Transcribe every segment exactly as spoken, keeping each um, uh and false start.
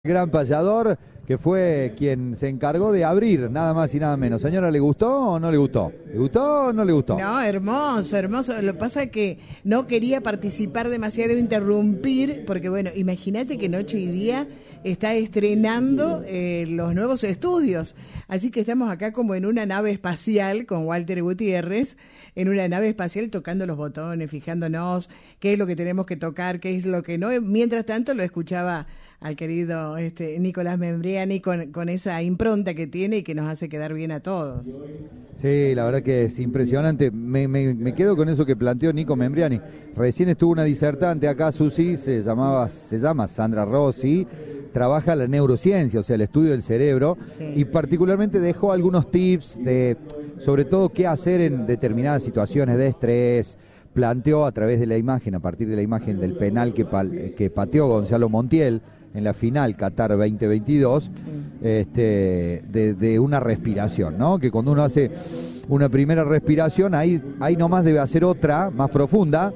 Gran payador que fue quien se encargó de abrir, nada más y nada menos. Señora, ¿le gustó o no le gustó? ¿Le gustó o no le gustó? No, hermoso, hermoso. Lo que pasa es que no quería participar demasiado, interrumpir, porque bueno, imagínate que Noche y Día está estrenando eh, los nuevos estudios. Así que estamos acá como en una nave espacial con Walter Gutiérrez, en una nave espacial tocando los botones, fijándonos qué es lo que tenemos que tocar, qué es lo que no. Mientras tanto lo escuchaba al querido este, Nicolás Membriani con, con esa impronta que tiene y que nos hace quedar bien a todos. Sí, la verdad que es impresionante. Me, me, me quedo con eso que planteó Nico Membriani. Recién estuvo una disertante acá, Susi, se llamaba, se llama Sandra Rossi, trabaja la neurociencia, o sea, el estudio del cerebro, sí. Y particularmente dejó algunos tips de, sobre todo, qué hacer en determinadas situaciones de estrés. Planteó a través de la imagen, a partir de la imagen del penal que, pal, que pateó Gonzalo Montiel en la final Qatar veinte veintidós, sí. este, de, de una respiración, ¿no? Que cuando uno hace una primera respiración, ahí, ahí nomás debe hacer otra, más profunda,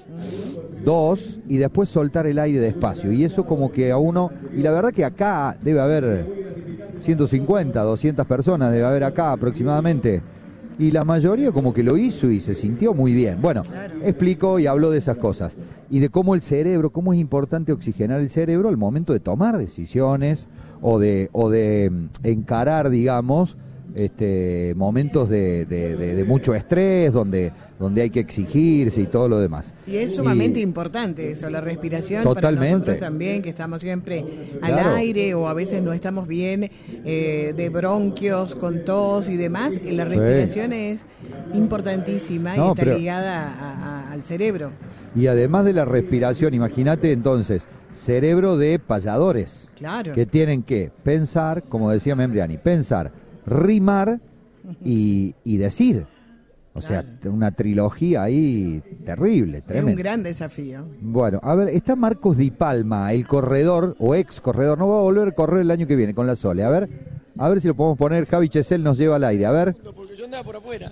dos, y después soltar el aire despacio. Y eso como que a uno, y la verdad que acá debe haber ciento cincuenta, doscientas personas, debe haber acá aproximadamente, y la mayoría como que lo hizo y se sintió muy bien. Bueno, claro. Explicó y habló de esas cosas. Y de cómo el cerebro, cómo es importante oxigenar el cerebro al momento de tomar decisiones o de, o de encarar, digamos, este, momentos de, de, de, de mucho estrés, donde, donde hay que exigirse y todo lo demás. Y es sumamente y, importante eso, la respiración. Totalmente. Para nosotros también, que estamos siempre al claro. aire o a veces no estamos bien eh, de bronquios, con tos y demás. La respiración sí. es importantísima no, y está pero... ligada a, a, al cerebro. Y además de la respiración, imagínate entonces, cerebro de payadores. Claro. Que tienen que pensar, como decía Membriani, pensar, rimar y, y decir. O claro. sea, una trilogía ahí terrible, tremenda. Es un gran desafío. Bueno, a ver, está Marcos Di Palma, el corredor o ex corredor, no va a volver a correr el año que viene con la Sole. A ver, a ver si lo podemos poner. Javi Chesel nos lleva al aire, a ver. Porque yo andaba por afuera.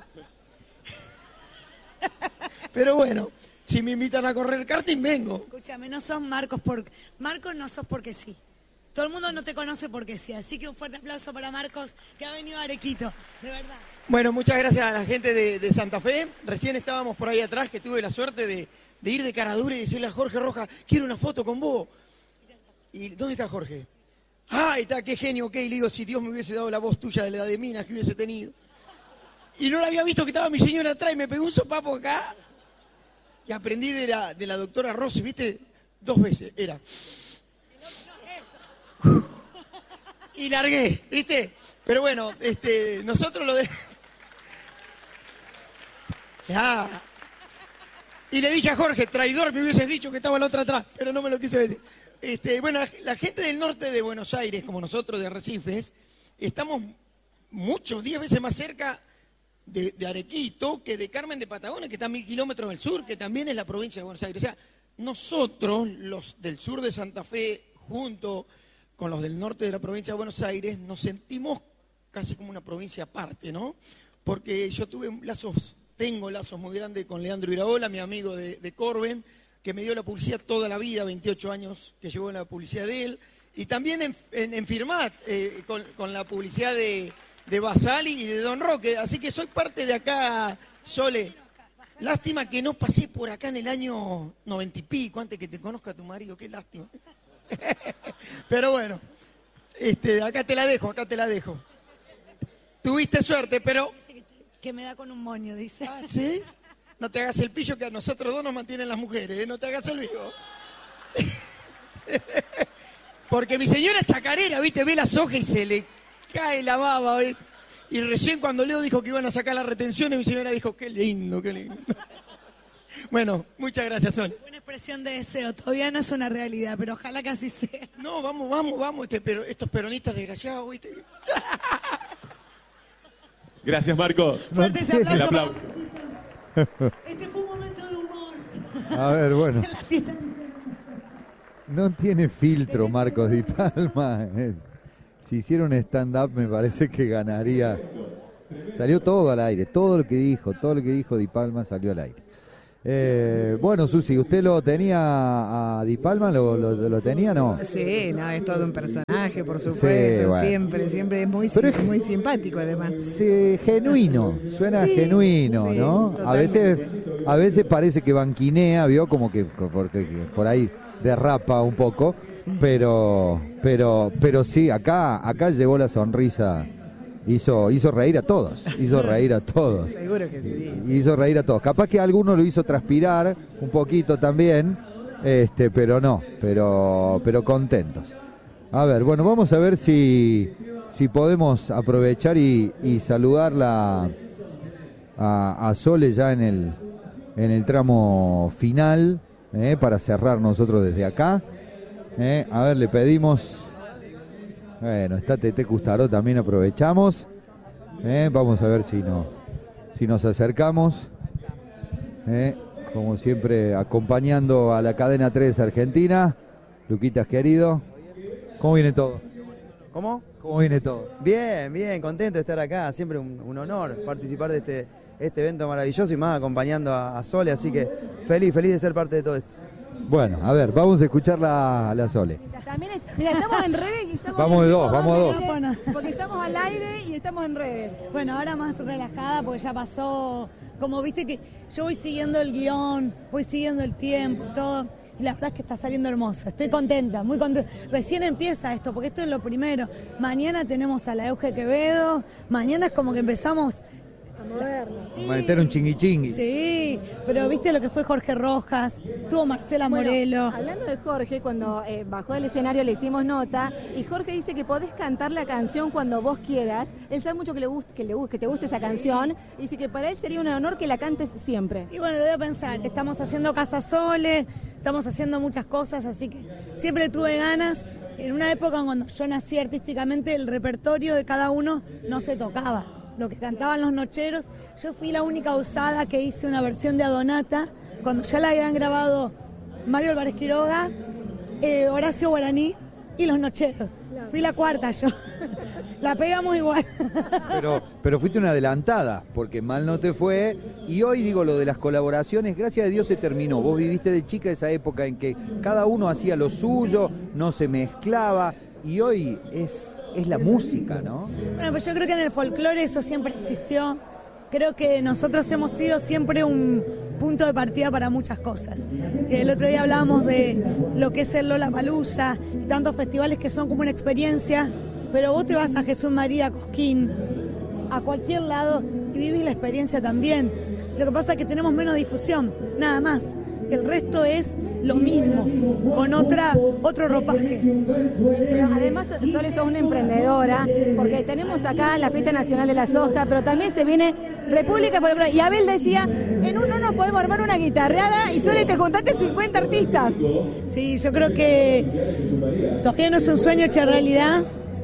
Pero bueno, si me invitan a correr karting, vengo. Escúchame, no sos Marcos por... Marcos no sos porque sí. Todo el mundo no te conoce porque sí. Así que un fuerte aplauso para Marcos, que ha venido a Arequito, de verdad. Bueno, muchas gracias a la gente de, de Santa Fe. Recién estábamos por ahí atrás, que tuve la suerte de, de ir de cara dura y decirle a Jorge Rojas, quiero una foto con vos. ¿Y dónde está Jorge? Ah, ahí está, qué genio, ok. Le digo, si Dios me hubiese dado la voz tuya de la edad de minas que hubiese tenido. Y no la había visto que estaba mi señora atrás y me pegó un sopapo acá. Y aprendí de la, de la doctora Rossi, ¿viste? Dos veces, era. Y largué, ¿viste? Pero bueno, este, nosotros lo de... Ah. Y le dije a Jorge, traidor, me hubieses dicho que estaba la otra atrás, pero no me lo quise decir. Este, bueno, la, la gente del norte de Buenos Aires, como nosotros de Arrecifes, estamos muchos, diez veces más cerca de, de Arequito que de Carmen de Patagones, que está a mil kilómetros del sur, que también es la provincia de Buenos Aires. O sea, nosotros, los del sur de Santa Fe, junto con los del norte de la provincia de Buenos Aires, nos sentimos casi como una provincia aparte, ¿no? Porque yo tuve lazos, tengo lazos muy grandes con Leandro Iraola, mi amigo de, de Corben, que me dio la publicidad toda la vida, veintiocho años que llevó la publicidad de él, y también en, en, en Firmat, eh, con, con la publicidad de, de Basali y de Don Roque, así que soy parte de acá, Sole. Lástima que no pasé por acá en el año noventa y pico, antes que te conozca tu marido, qué lástima. Pero bueno, este, acá te la dejo, acá te la dejo. Tuviste suerte, pero... Dice que, te, que me da con un moño, dice. ¿Ah, sí? No te hagas el pillo que a nosotros dos nos mantienen las mujeres, ¿eh? No te hagas el vivo. Porque mi señora es chacarera, ¿viste? Ve las hojas y se le cae la baba, ¿viste? Y recién cuando Leo dijo que iban a sacar las retenciones, mi señora dijo, qué lindo, qué lindo. Bueno, muchas gracias, Sol. Una expresión de deseo, todavía no es una realidad, pero ojalá que así sea. No, vamos, vamos, vamos, este, pero estos peronistas desgraciados, ¿viste? Gracias, Marco. Fuerte ese aplauso. El aplauso. Este fue un momento de humor. A ver, bueno. No tiene filtro, Marcos Di Palma. Si hiciera un stand-up me parece que ganaría. Salió todo al aire, todo lo que dijo, todo lo que dijo Di Palma salió al aire. Eh, bueno, Susi, ¿usted lo tenía a Di Palma? ¿Lo, lo, lo tenía, no? Sí, no, es todo un personaje, por supuesto. Sí, bueno. Siempre, siempre es muy, Pero es- muy simpático, además. Sí, genuino, suena Sí, genuino, sí, ¿no? A veces, totalmente. a veces parece que banquinea, vio, como que porque que por ahí derrapa un poco, pero, pero, pero sí, acá, acá llevó la sonrisa, hizo, hizo reír a todos, hizo reír a todos. Seguro que sí. Hizo reír a todos. Capaz que a alguno lo hizo transpirar un poquito también, este, pero no, pero, pero contentos. A ver, bueno, vamos a ver si, si podemos aprovechar y, y saludarla a, a Sole ya en el, en el tramo final, eh, para cerrar nosotros desde acá. Eh, a ver, le pedimos. Bueno, está Tete Custaró también, aprovechamos. Eh, vamos a ver si no. Si nos acercamos, eh, como siempre, acompañando a la cadena tres Argentina. Luquitas, querido, ¿cómo viene todo? ¿Cómo? ¿Cómo viene todo? Bien, bien, contento de estar acá, siempre un, un honor participar de este, este evento maravilloso y más acompañando a, a Sole, así que feliz, feliz de ser parte de todo esto. Bueno, a ver, vamos a escuchar la, la Sole. También es- mira, estamos en redes y estamos Vamos de en dos, vivo, vamos de dos. porque- Porque estamos al aire y estamos en redes. Bueno, ahora más relajada porque ya pasó, como viste que yo voy siguiendo el guión, voy siguiendo el tiempo, todo, y la verdad es que está saliendo hermosa. Estoy contenta, muy contenta. Recién empieza esto, porque esto es lo primero. Mañana tenemos a la Euge Quevedo, mañana es como que empezamos. Meter un chingui chingui. Sí, pero viste lo que fue Jorge Rojas, tuvo Marcela Bueno, Morelo. hablando de Jorge, cuando eh, bajó del escenario le hicimos nota y Jorge dice que podés cantar la canción cuando vos quieras. Él sabe mucho que le guste, que le guste, que te guste esa canción. Y dice que para él sería un honor que la cantes siempre. Y bueno, lo voy a pensar, estamos haciendo Casa Sole, estamos haciendo muchas cosas, así que siempre tuve ganas. En una época cuando yo nací artísticamente, el repertorio de cada uno no se tocaba. Lo que cantaban los nocheros, yo fui la única usada que hice una versión de Adonata, cuando ya la habían grabado Mario Álvarez Quiroga, eh, Horacio Guaraní y los nocheros. Fui la cuarta yo. La pegamos igual. Pero, pero fuiste una adelantada, porque mal no te fue. Y hoy digo lo de las colaboraciones, gracias a Dios se terminó. Vos viviste de chica esa época en que cada uno hacía lo suyo, no se mezclaba. Y hoy es, es la música, ¿no? Bueno, pues yo creo que en el folclore eso siempre existió. Creo que nosotros hemos sido siempre un punto de partida para muchas cosas. El otro día hablábamos de lo que es el Lollapalooza y tantos festivales que son como una experiencia, pero vos te vas a Jesús María, Cosquín, a cualquier lado y vivís la experiencia también. Lo que pasa es que tenemos menos difusión, nada más. El resto es lo mismo, con otra otro ropaje. Pero además, Sole, sos una emprendedora, porque tenemos acá la Fiesta Nacional de la Soja, pero también se viene República Folclórica. Y Abel decía, en uno nos podemos armar una guitarreada y Sole, te juntaste cincuenta artistas. Sí, yo creo que todavía no es un sueño hecho realidad,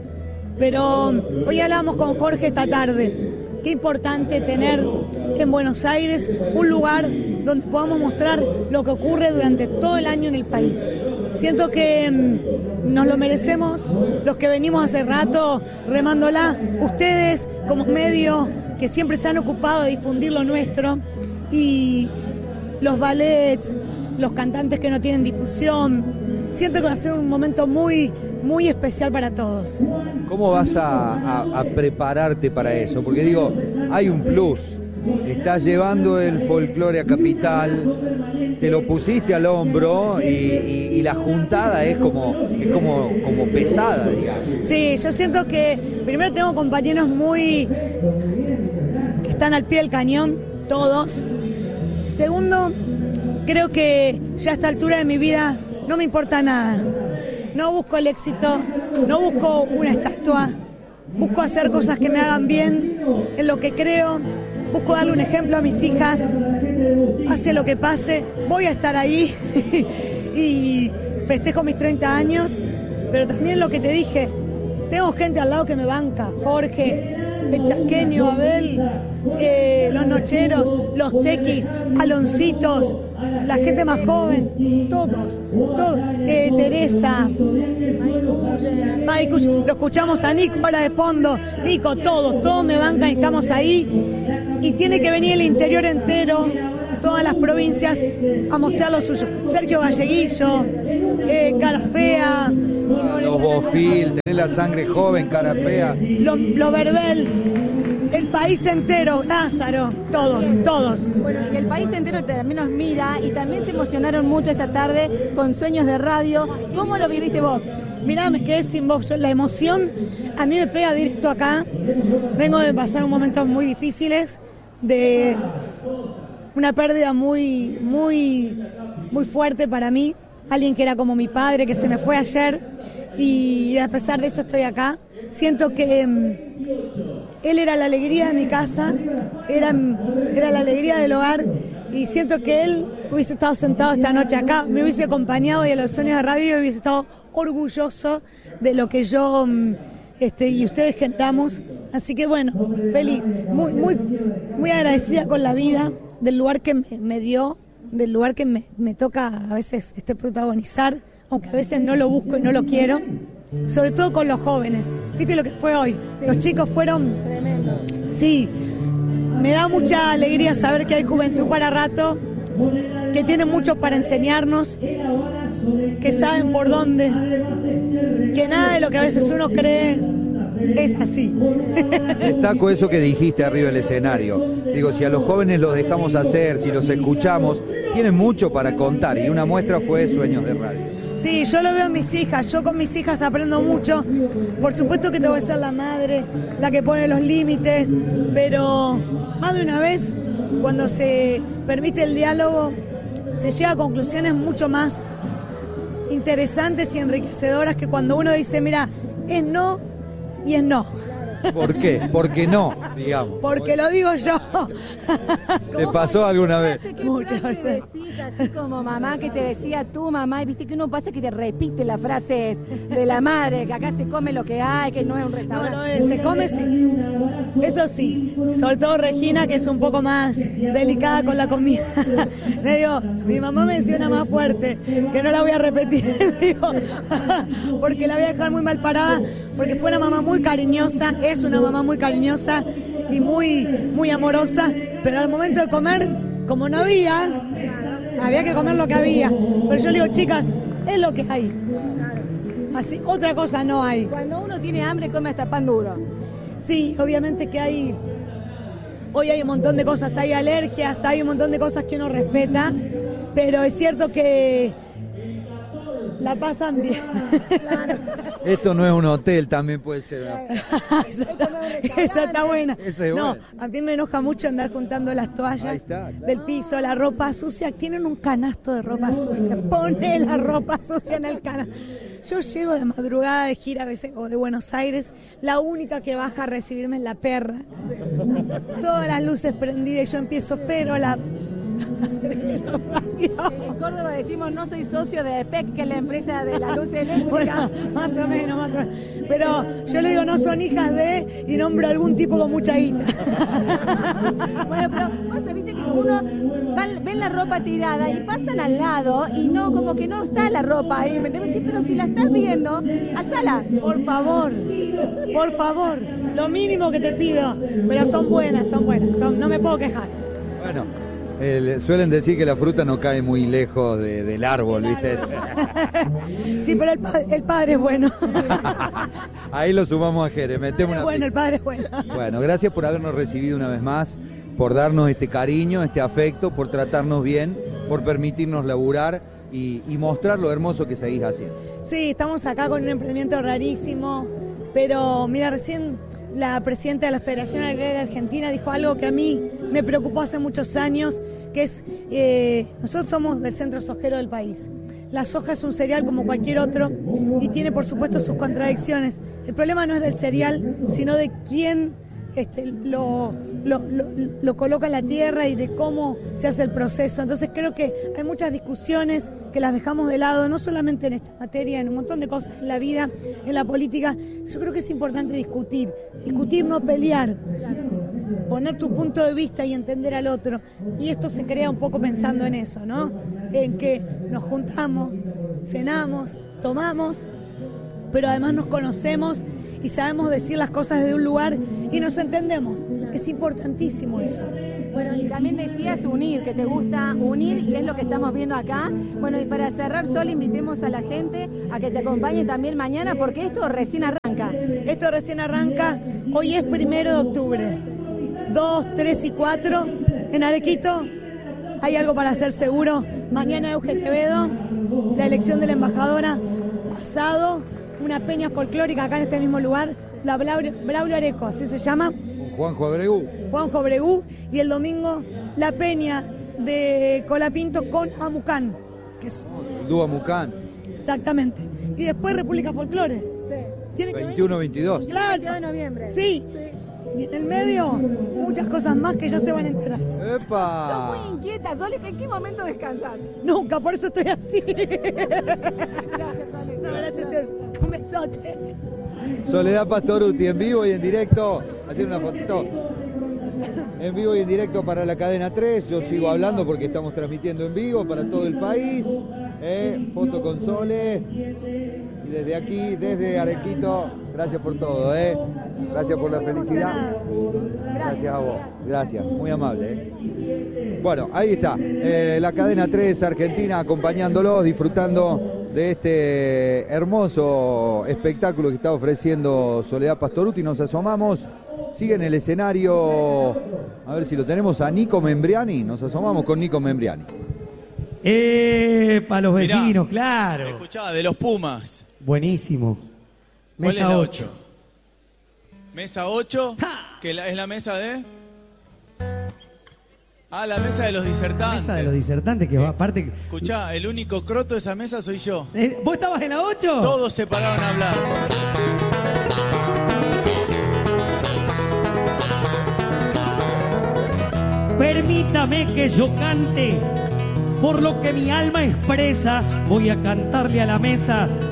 pero hoy hablamos con Jorge esta tarde. Qué importante tener en Buenos Aires un lugar donde podamos mostrar lo que ocurre durante todo el año en el país. Siento que mmm, nos lo merecemos los que venimos hace rato remándola, ustedes como medio que siempre se han ocupado de difundir lo nuestro, y los ballets, los cantantes que no tienen difusión. Siento que va a ser un momento muy, muy especial para todos. ¿Cómo vas a, a- a prepararte para eso? Porque digo, hay un plus. Estás llevando el folclore a Capital, te lo pusiste al hombro y, y- y la juntada es como, es como, como pesada, digamos. Sí, yo siento que primero tengo compañeros muy que están al pie del cañón, todos. Segundo, creo que ya a esta altura de mi vida no me importa nada. No busco el éxito, no busco una estatua, busco hacer cosas que me hagan bien, en lo que creo, busco darle un ejemplo a mis hijas, pase lo que pase, voy a estar ahí y festejo mis treinta años, pero también lo que te dije, tengo gente al lado que me banca, Jorge, el Chaqueño, Abel, eh, los Nocheros, los Tequis, Aloncitos, la gente más joven, todos, todos, eh, Teresa, Maikus, lo escuchamos a Nico ahora de fondo, Nico, todos, todos me bancan y estamos ahí, y tiene que venir el interior entero todas las provincias a mostrar lo suyo. Sergio Valleguillo, eh, Cara Fea, Ah, los Bofil, tenés la sangre joven, Cara Fea. Lo, lo Verbel, el país entero, Lázaro, todos, todos. Bueno, y el país entero también nos mira y también se emocionaron mucho esta tarde con Sueños de Radio. ¿Cómo lo viviste vos? Mirá, me quedé sin voz. Yo, la emoción a mí me pega directo acá. Vengo de pasar momentos muy difíciles, de una pérdida muy, muy, muy fuerte para mí. Alguien que era como mi padre, que se me fue ayer, y a pesar de eso estoy acá. Siento que um, él era la alegría de mi casa, era, era la alegría del hogar, y siento que él hubiese estado sentado esta noche acá, me hubiese acompañado y a los Sueños de Radio hubiese estado orgulloso de lo que yo um, este, y ustedes generamos. Así que bueno, feliz, muy, muy, muy agradecida con la vida, del lugar que me, me dio, del lugar que me, me toca a veces este, protagonizar, aunque a veces no lo busco y no lo quiero, sobre todo con los jóvenes. ¿Viste lo que fue hoy? Sí. Los chicos fueron... Tremendo. Sí, me da mucha alegría saber que hay juventud para rato, que tienen mucho para enseñarnos, que saben por dónde, que nada de lo que a veces uno cree es así. Destaco eso que dijiste arriba del escenario. Digo, si a los jóvenes los dejamos hacer, si los escuchamos, tienen mucho para contar, y una muestra fue Sueños de Radio. Sí, yo lo veo en mis hijas, yo con mis hijas aprendo mucho. Por supuesto que tengo que ser la madre, la que pone los límites, pero más de una vez, cuando se permite el diálogo, se llega a conclusiones mucho más interesantes y enriquecedoras que cuando uno dice, mira, es no y es no. ¿Por qué? Porque no, digamos. Porque lo digo yo. ¿Te pasó alguna vez? Muchas veces. Así como mamá que te decía tu mamá, y viste que uno pasa que te repite las frases de la madre, que acá se come lo que hay, que no es un restaurante. No, no es, se come sí. Eso sí. Sobre todo Regina, que es un poco más delicada con la comida. Le digo, mi mamá me decía una más fuerte, que no la voy a repetir, digo, porque la voy a dejar muy mal parada, porque fue una mamá muy cariñosa, es una mamá muy cariñosa y muy, muy amorosa, pero al momento de comer, como no había, había que comer lo que había. Pero yo le digo, chicas, es lo que hay. Así, otra cosa no hay. Cuando uno tiene hambre, come hasta pan duro. Sí, obviamente que hay, hoy hay un montón de cosas, hay alergias, hay un montón de cosas que uno respeta, pero es cierto que la pasan bien. Esto no es un hotel, también puede ser. esa, esa está buena. Esa es no, buena. a mí me enoja mucho andar juntando las toallas está, claro. del piso, la ropa sucia. Tienen un canasto de ropa sucia. Pone la ropa sucia en el canasto. Yo llego de madrugada de gira a veces, o de Buenos Aires, la única que baja a recibirme es la perra. Todas las luces prendidas y yo empiezo, pero la... En Córdoba decimos, no soy socio de E P E C, que es la empresa de la luz eléctrica. Bueno, más o menos, más o menos. Pero yo le digo, no son hijas de, y nombro a algún tipo con mucha guita. Bueno, pero vos viste que uno van, ven la ropa tirada y pasan al lado y no, como que no está la ropa ahí, ¿me entiendes? Sí, pero si la estás viendo, alzala. Por favor, por favor, lo mínimo que te pido. Pero son buenas, son buenas, son, no me puedo quejar. Bueno. Eh, suelen decir que la fruta no cae muy lejos de, del árbol, ¿viste? Sí, pero el, pa el padre es bueno. Ahí lo sumamos a Jere, metemos una bueno, el padre es bueno. Bueno, gracias por habernos recibido una vez más, por darnos este cariño, este afecto, por tratarnos bien, por permitirnos laburar y, y mostrar lo hermoso que seguís haciendo. Sí, estamos acá con un emprendimiento rarísimo, pero mira, recién la presidenta de la Federación Agraria Argentina dijo algo que a mí me preocupó hace muchos años, que es, eh, nosotros somos del centro sojero del país. La soja es un cereal como cualquier otro y tiene por supuesto sus contradicciones. El problema no es del cereal, sino de quién este, lo, lo, lo, lo coloca en la tierra y de cómo se hace el proceso. Entonces creo que hay muchas discusiones que las dejamos de lado, no solamente en esta materia, en un montón de cosas en la vida, en la política. Yo creo que es importante discutir, discutir, no pelear, poner tu punto de vista y entender al otro. Y esto se crea un poco pensando en eso, ¿no? En que nos juntamos, cenamos, tomamos, pero además nos conocemos y sabemos decir las cosas desde un lugar y nos entendemos. Es importantísimo eso. Bueno, y también decías unir, que te gusta unir y es lo que estamos viendo acá. Bueno, y para cerrar, Sol, invitemos a la gente a que te acompañe también mañana porque esto recién arranca. Esto recién arranca, hoy es primero de octubre. dos, tres y cuatro en Arequito. Hay algo para hacer seguro. Mañana Euge Quevedo, la elección de la embajadora. Pasado, una peña folclórica acá en este mismo lugar, la Braulio, Braulio Areco, así se llama. Juanjo Abreu. Juanjo Abreu. Y el domingo, la peña de Colapinto con Amucán. Que es... El dúo Amucán. Exactamente. Y después República Folclore. Sí. ¿Tiene que veintiuno veintidós. Claro. veintidós de noviembre. Sí. Y en el medio, muchas cosas más que ya se van a enterar. ¡Epa! Sos muy inquieta, Sol, ¿en qué momento descansar? Nunca, por eso estoy así. Gracias, Sol. No, gracias a usted. Un besote. Soledad Pastorutti en vivo y en directo. Hacer una fotito. En vivo y en directo para la cadena tres. Yo sigo hablando porque estamos transmitiendo en vivo para todo el país. Eh, foto con Sole. Y desde aquí, desde Arequito, gracias por todo. Eh. Gracias por la felicidad. Gracias a vos. Gracias, muy amable. Eh. Bueno, ahí está. Eh, la cadena tres Argentina acompañándolos, disfrutando de este hermoso espectáculo que está ofreciendo Soledad Pastorutti. Nos asomamos, sigue en el escenario, a ver si lo tenemos, a Nico Membriani. Nos asomamos con Nico Membriani. Eh, para los Mirá, vecinos, claro. Escuchá, de los Pumas. Buenísimo. ¿Cuál es Mesa la ocho. Mesa ocho, que la- es la mesa de... Ah, la mesa de los disertantes. Mesa de los disertantes, que va aparte... Escuchá, el único croto de esa mesa soy yo. Eh, ¿Vos estabas en la ocho? Todos se pararon a hablar. Permítame que yo cante por lo que mi alma expresa. Voy a cantarle a la mesa